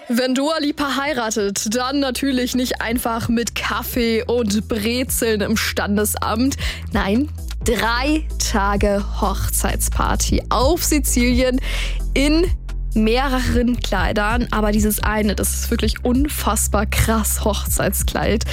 Wenn Dua Lipa heiratet, dann natürlich nicht einfach mit Kaffee und Brezeln im Standesamt. Nein, 3 Tage Hochzeitsparty auf Sizilien in mehreren Kleidern, aber dieses eine, das ist wirklich unfassbar krass Hochzeitskleid.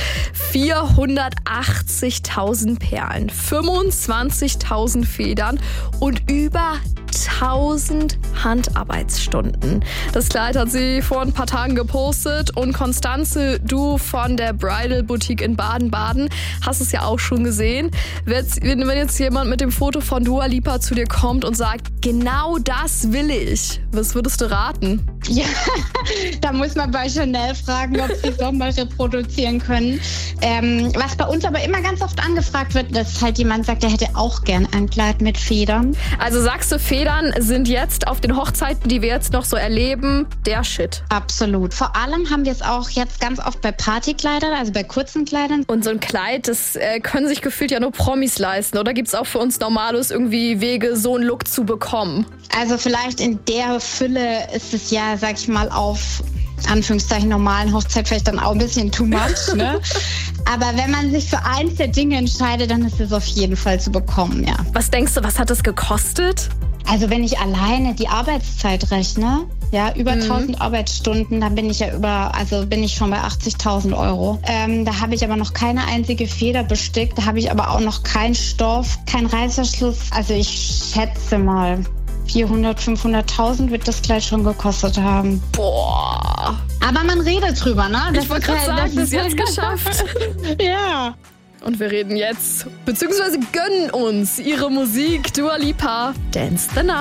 480.000 Perlen, 25.000 Federn und über 1000 Handarbeitsstunden. Das Kleid hat sie vor ein paar Tagen gepostet und Constanze, du von der Bridal Boutique in Baden-Baden, hast es ja auch schon gesehen. Wenn jetzt jemand mit dem Foto von Dua Lipa zu dir kommt und sagt, genau das will ich, was würdest du raten? Ja, da muss man bei Chanel fragen, ob sie es nochmal reproduzieren können. Was bei uns aber immer ganz oft angefragt wird, dass halt jemand sagt, er hätte auch gern ein Kleid mit Federn. Also sagst du, Federn sind jetzt auf den Hochzeiten, die wir jetzt noch so erleben, der Shit? Absolut. Vor allem haben wir es auch jetzt ganz oft bei Partykleidern, also bei kurzen Kleidern. Und so ein Kleid, das können sich gefühlt ja nur Promis leisten. Oder gibt es auch für uns Normalos irgendwie Wege, so einen Look zu bekommen? Also vielleicht in der Fülle ist es ja, sag ich mal, auf Anführungszeichen normalen Hochzeit vielleicht dann auch ein bisschen too much, ne? Aber wenn man sich für eins der Dinge entscheidet, dann ist es auf jeden Fall zu bekommen, ja. Was denkst du, was hat das gekostet? Also wenn ich alleine die Arbeitszeit rechne, ja, über 1000 Arbeitsstunden, dann bin ich ja bin ich schon bei 80.000 Euro. Da habe ich aber noch keine einzige Feder bestickt, da habe ich aber auch noch keinen Stoff, keinen Reißverschluss. Also ich schätze mal 400.000, 500.000 wird das Kleid schon gekostet haben. Boah. Aber man redet drüber, ne? Ich wollte gerade sagen, das ist jetzt geschafft. Ja. Und wir reden jetzt, beziehungsweise gönnen uns ihre Musik, Dua Lipa, Dance the Night.